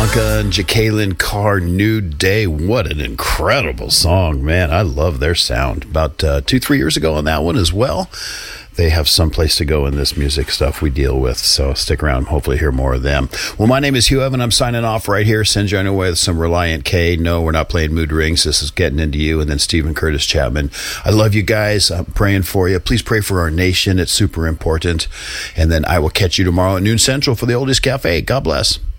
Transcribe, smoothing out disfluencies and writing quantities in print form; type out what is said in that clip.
Blanca and Jacqueline Carr, New Day. What an incredible song, man. I love their sound. About 2-3 years ago on that one as well. They have some place to go in this music stuff we deal with, so stick around. Hopefully hear more of them. Well, my name is Hugh Evan. I'm signing off right here. Send you on your way with some Reliant K. No, we're not playing Mood Rings. This is Getting Into You, and then Stephen Curtis Chapman. I love you guys. I'm praying for you. Please pray for our nation. It's super important. And then I will catch you tomorrow at noon Central for the Oldies Cafe. God bless.